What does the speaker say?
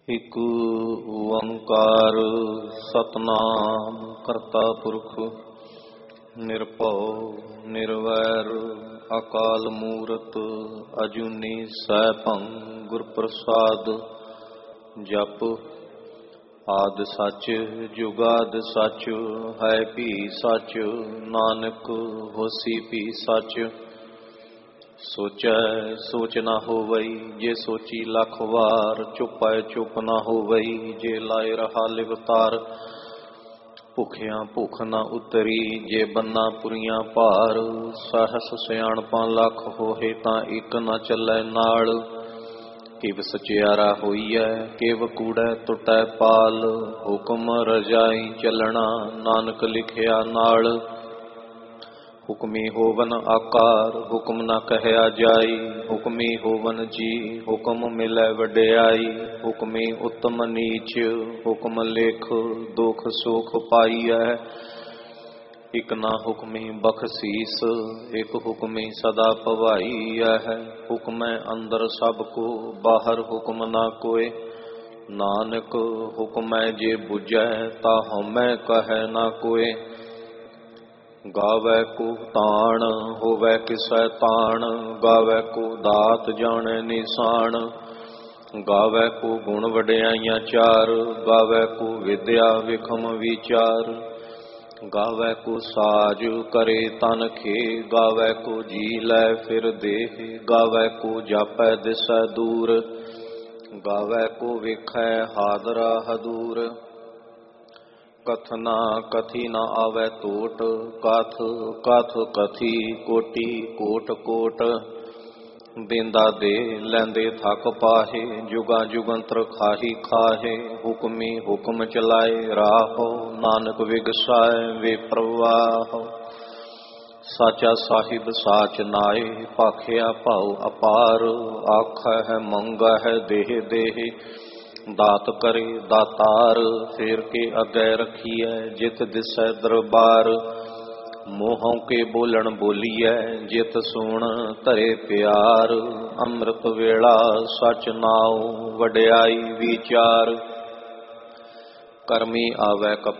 ਇਕ ਓੰਕਾਰ ਸਤਨਾਮ ਕਰਤਾ ਪੁਰਖ ਨਿਰਭਉ ਨਿਰਵੈਰ ਅਕਾਲ ਮੂਰਤ ਅਜੂਨੀ ਸੈਭੰ ਗੁਰ ਪ੍ਰਸਾਦ। ਜਪ ਆਦਿ ਸੱਚ ਜੁਗਾਦਿ ਸੱਚ ਹੈ ਭੀ ਸੱਚ ਨਾਨਕ ਹੋਸੀ ਭੀ ਸੱਚ। ਸੋਚੈ ਸੋਚ ਨਾ ਹੋਵਈ ਜੇ ਸੋਚੀ ਲੱਖ ਵਾਰ। ਚੁਪੈ ਚੁਪ ਨਾ ਹੋਵਈ ਜੇ ਲਾਇ ਰਹਾ ਲਿਵਤਾਰ। ਭੁਖਿਆਂ ਭੁਖ ਨਾ ਉਤਰੀ ਜੇ ਬੰਨਾ ਪੁਰੀਆਂ ਭਾਰ। ਸਹਸ ਸਿਆਣਪਾਂ ਲੱਖ ਹੋਏ ਤਾਂ ਇੱਕ ਨਾ ਚੱਲੈ ਨਾਲ। ਕਿਵ ਸਚਿਆਰਾ ਹੋਈਐ ਕਿਵ ਕੂੜੈ ਟੁੱਟੈ ਪਾਲ। ਹੁਕਮ ਰਜਾਈ ਚੱਲਣਾ ਨਾਨਕ ਲਿਖਿਆ ਨਾਲ। ਹੁਕਮੀ ਹੋਵਨ ਆਕਾਰ ਹੁਕਮ ਨਾ ਕਹਿਆ ਜਾਈ। ਹੁਕਮੀ ਹੋਵਨ ਜੀ ਹੁਕਮ ਮਿਲੈ ਵਡਿਆਈ। ਹੁਕਮੀ ਉੱਤਮ ਨੀਚ ਹੁਕਮ ਲੇਖ ਦੁਖ ਸੁਖ ਪਾਈਐ। ਇਕ ਨਾ ਹੁਕਮੀ ਬਖਸ਼ੀਸ ਇਕ ਹੁਕਮੀ ਸਦਾ ਭਵਾਈਐ। ਹੁਕਮੈ ਅੰਦਰ ਸਭ ਕੋ ਬਾਹਰ ਹੁਕਮ ਨਾ ਕੋਇ। ਨਾਨਕ ਹੁਕਮੈ ਜੇ ਬੁਝੈ ਤਾ ਹਉਮੈ ਕਹੈ ਨਾ ਕੋਇ। ਗਾਵੈ ਕੋ ਤਾਣ ਹੋਵੈ ਕਿਸੈ ਤਾਣ। ਗਾਵੈ ਕੋ ਦਾਤ ਜਾਣੈ ਨਿਸ਼ਾਨ। ਗਾਵੈ ਕੋ ਗੁਣ ਵਡਿਆਈਆਂ ਚਾਰ। ਗਾਵੈ ਕੋ ਵਿਦਿਆ ਵਿਖਮ ਵਿਚਾਰ। ਗਾਵੈ ਕੋ ਸਾਜ ਕਰੇ ਤਨ ਖੇ। ਗਾਵੈ ਕੋ ਜੀ ਲੈ ਫਿਰ ਦੇਹ। ਗਾਵੈ ਕੋ ਜਾਪੈ ਦਿਸੈ ਦੂਰ। ਗਾਵੈ ਕੋ ਵੇਖੈ ਹਾਦਰਾ ਹਦੂਰ। ਕਥਨਾ ਕਥੀ ਨਾ ਆਵੈ ਟੋਟ। ਕਥ ਕਥ ਕਥੀ ਕੋਟੀ ਕੋਟ ਕੋਟ। ਦੇਂਦਾ ਦੇ ਲੈਂਦੇ ਥਕ ਪਾਹੇ। ਜੁਗਾਂ ਜੁਗੰਤਰ ਖਾਹੀ ਖਾਹੇ। ਹੁਕਮੀ ਹੁਕਮ ਚਲਾਏ ਰਾਹੋ ਨਾਨਕ ਵਿਗਸਾਏ ਵੇ ਪ੍ਰਵਾਹ। ਸਾਚਾ ਸਾਹਿਬ ਸਾਚ ਨਾਏ ਭਾਖਿਆ ਭਾਉ ਅਪਾਰ। ਆਖਾ ਹੈ ਮੰਗਾ ਹੈ ਦੇਹ ਦੇਹ। ਦਾਤ ਕਰੇ ਦਾਤਾਰ ਫੇਰ ਕੇ ਅੱਗੇ ਰਖੀਐ ਜਿਤ ਦਿਸੈ ਦਰਬਾਰ। ਮੂੰਹੋਂ ਕੇ ਬੋਲਣ ਬੋਲੀਐ ਜਿਤ ਸੁਣ ਧਰੇ ਪਿਆਰ। ਅੰਮ੍ਰਿਤ ਵੇਲਾ ਸਚ ਨਾਉ ਵਡਿਆਈ ਵਿਚਾਰ। ਕਰਮੀ ਆਵੈ